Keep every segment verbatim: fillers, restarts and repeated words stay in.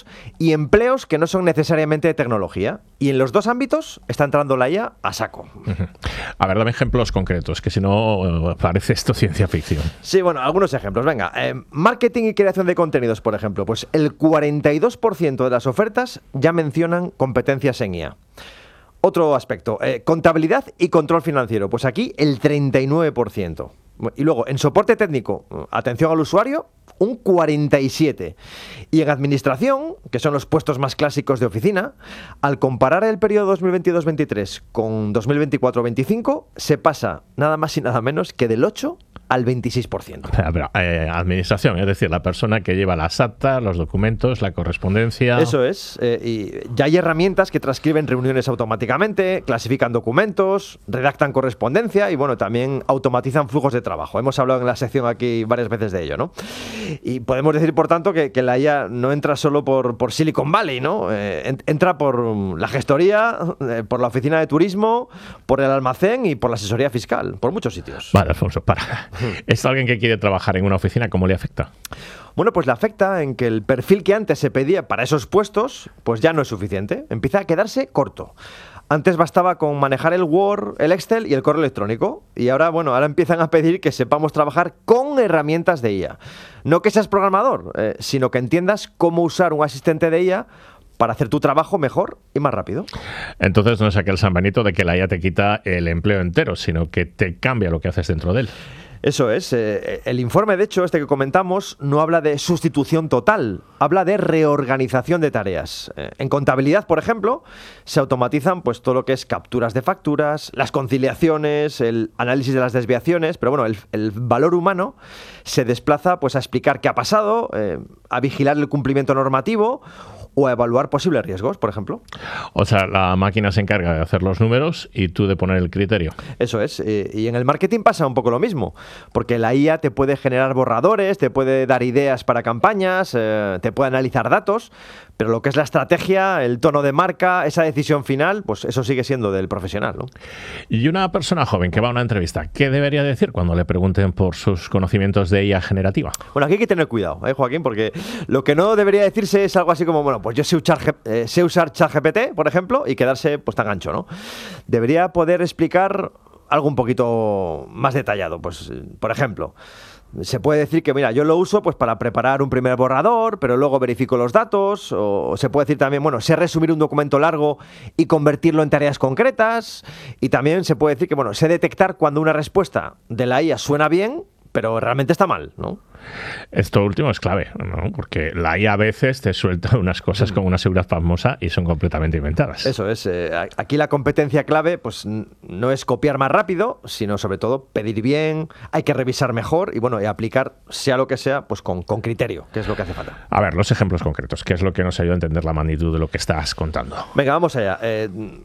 trabajos y empleos que no son necesariamente de tecnología. Y en los dos ámbitos está entrando la I A a saco. A ver, dame ejemplos concretos, que si no parece esto ciencia ficción. Sí, bueno, algunos ejemplos. Venga, eh, marketing y creación de contenidos, por ejemplo. Pues el cuarenta y dos por ciento de las ofertas ya mencionan competencias en I A. Otro aspecto, eh, contabilidad y control financiero. Pues aquí el treinta y nueve por ciento. Y luego, en soporte técnico, atención al usuario, un cuarenta y siete por ciento. Y en administración, que son los puestos más clásicos de oficina, al comparar el periodo dos mil veintidós veintitrés con dos mil veinticuatro veinticinco, se pasa nada más y nada menos que del ocho al veintiséis por ciento. Pero, pero, eh, administración, es decir, la persona que lleva las actas, los documentos, la correspondencia... Eso es. Eh, y ya hay herramientas que transcriben reuniones automáticamente, clasifican documentos, redactan correspondencia y, bueno, también automatizan flujos de trabajo. Hemos hablado en la sección aquí varias veces de ello, ¿no? Y podemos decir, por tanto, que, que la I A no entra solo por, por Silicon Valley, ¿no? Eh, entra por la gestoría, eh, por la oficina de turismo, por el almacén y por la asesoría fiscal, por muchos sitios. Vale, Alfonso, para. ¿Es alguien que quiere trabajar en una oficina? ¿Cómo le afecta? Bueno, pues le afecta en que el perfil que antes se pedía para esos puestos, pues ya no es suficiente. Empieza a quedarse corto. Antes bastaba con manejar el Word, el Excel y el correo electrónico. Y ahora, bueno, ahora empiezan a pedir que sepamos trabajar con herramientas de I A. No que seas programador, eh, sino que entiendas cómo usar un asistente de I A para hacer tu trabajo mejor y más rápido. Entonces no es aquel San Benito de que la I A te quita el empleo entero, sino que te cambia lo que haces dentro de él. Eso es. Eh, el informe, de hecho, este que comentamos, no habla de sustitución total, habla de reorganización de tareas. Eh, en contabilidad, por ejemplo, se automatizan pues todo lo que es capturas de facturas, las conciliaciones, el análisis de las desviaciones, pero bueno, el, el valor humano se desplaza pues a explicar qué ha pasado, eh, a vigilar el cumplimiento normativo o a evaluar posibles riesgos, por ejemplo. O sea, la máquina se encarga de hacer los números y tú de poner el criterio. Eso es. Y en el marketing pasa un poco lo mismo, porque la I A te puede generar borradores, te puede dar ideas para campañas, eh, te puede analizar datos, pero lo que es la estrategia, el tono de marca, esa decisión final, pues eso sigue siendo del profesional, ¿no? Y una persona joven que va a una entrevista, ¿qué debería decir cuando le pregunten por sus conocimientos de I A generativa? Bueno, aquí hay que tener cuidado, ¿eh, Joaquín? Porque lo que no debería decirse es algo así como, bueno, pues yo sé usar, eh, sé usar ChatGPT, por ejemplo, y quedarse pues tan ancho, ¿no? Debería poder explicar algo un poquito más detallado. Pues, por ejemplo, se puede decir que, mira, yo lo uso pues para preparar un primer borrador, pero luego verifico los datos. O se puede decir también, bueno, sé resumir un documento largo y convertirlo en tareas concretas. Y también se puede decir que, bueno, sé detectar cuando una respuesta de la I A suena bien, pero realmente está mal, ¿no? Esto último es clave, ¿no? Porque la I A a veces te suelta unas cosas con una seguridad pasmosa y son completamente inventadas. Eso es. Eh, aquí la competencia clave pues no es copiar más rápido, sino sobre todo pedir bien, hay que revisar mejor y bueno, y aplicar sea lo que sea, pues con, con criterio, que es lo que hace falta. A ver, los ejemplos concretos, ¿qué es lo que nos ayuda a entender la magnitud de lo que estás contando? Venga, vamos allá. Eh,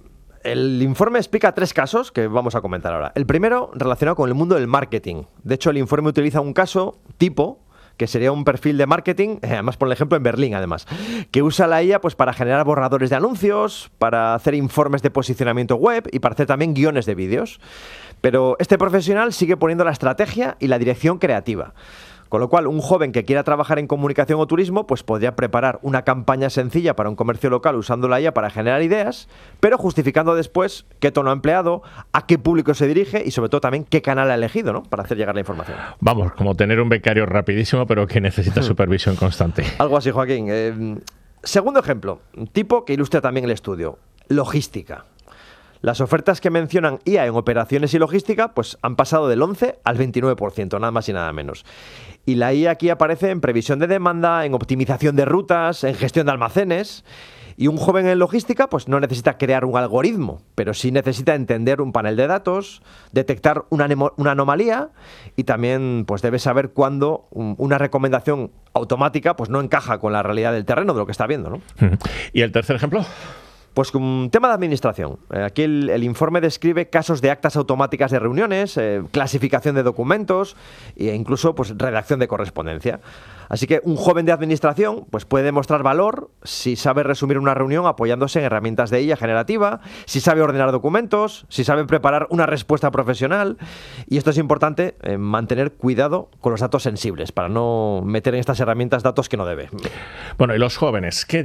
El informe explica tres casos que vamos a comentar ahora. El primero, relacionado con el mundo del marketing. De hecho, el informe utiliza un caso tipo, que sería un perfil de marketing, además por ejemplo en Berlín, además, que usa la I A pues, para generar borradores de anuncios, para hacer informes de posicionamiento web y para hacer también guiones de vídeos. Pero este profesional sigue poniendo la estrategia y la dirección creativa. Con lo cual, un joven que quiera trabajar en comunicación o turismo, pues podría preparar una campaña sencilla para un comercio local usando la I A para generar ideas, pero justificando después qué tono ha empleado, a qué público se dirige y sobre todo también qué canal ha elegido, ¿no? Para hacer llegar la información. Vamos, como tener un becario rapidísimo, pero que necesita supervisión constante. Algo así, Joaquín. Eh, segundo ejemplo, tipo que ilustra también el estudio, logística. Las ofertas que mencionan I A en operaciones y logística pues han pasado del once al veintinueve por ciento, nada más y nada menos. Y la I A aquí aparece en previsión de demanda, en optimización de rutas, en gestión de almacenes. Y un joven en logística pues no necesita crear un algoritmo, pero sí necesita entender un panel de datos, detectar una, una anomalía y también pues debe saber cuándo una recomendación automática pues no encaja con la realidad del terreno de lo que está viendo, ¿no? ¿Y el tercer ejemplo? Pues un tema de administración. Eh, aquí el, el informe describe casos de actas automáticas de reuniones, eh, clasificación de documentos e incluso pues, redacción de correspondencia. Así que un joven de administración pues, puede demostrar valor si sabe resumir una reunión apoyándose en herramientas de I A generativa, si sabe ordenar documentos, si sabe preparar una respuesta profesional. Y esto es importante, eh, mantener cuidado con los datos sensibles para no meter en estas herramientas datos que no debe. Bueno, y los jóvenes, ¿qué